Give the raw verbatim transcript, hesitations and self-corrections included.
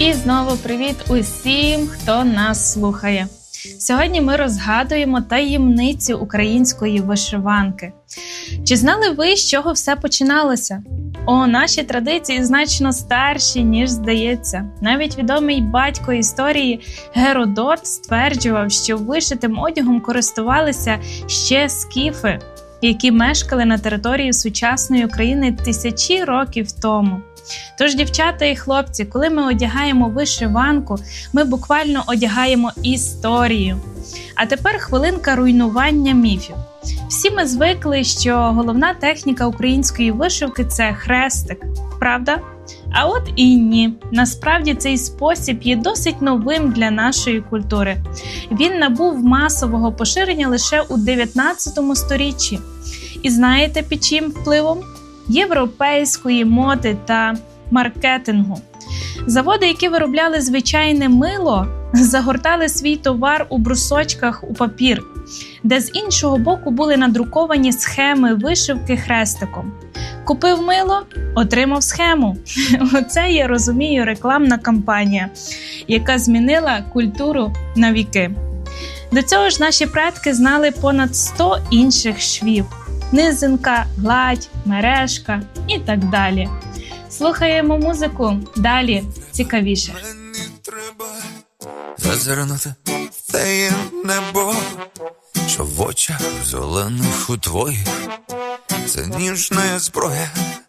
І знову привіт усім, хто нас слухає. Сьогодні ми розгадуємо таємницю української вишиванки. Чи знали ви, з чого все починалося? О, наші традиції значно старші, ніж здається. Навіть відомий батько історії Геродот стверджував, що вишитим одягом користувалися ще скіфи, які мешкали на території сучасної України тисячі років тому. Тож, дівчата і хлопці, коли ми одягаємо вишиванку, ми буквально одягаємо історію. А тепер хвилинка руйнування міфів. Всі ми звикли, що головна техніка української вишивки – це хрестик, правда? А от і ні. Насправді цей спосіб є досить новим для нашої культури. Він набув масового поширення лише у дев'ятнадцятому сторіччі. І знаєте, під чим впливом? Європейської моди та маркетингу. Заводи, які виробляли звичайне мило, загортали свій товар у брусочках у папір, де з іншого боку були надруковані схеми вишивки хрестиком. Купив мило – отримав схему. Оце, я розумію, рекламна кампанія, яка змінила культуру навіки. До цього ж наші предки знали понад сто інших швів. Низинка, гладь, мережка і так далі. Слухаємо музику, далі цікавіше. Мені треба зазирнути в те небо, що в очах зелених у твоїх. Це ніжна зброя,